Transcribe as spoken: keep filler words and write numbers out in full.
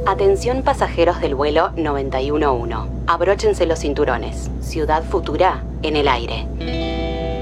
Atención pasajeros del vuelo noventa y uno uno. Abróchense los cinturones. Ciudad Futura en el aire.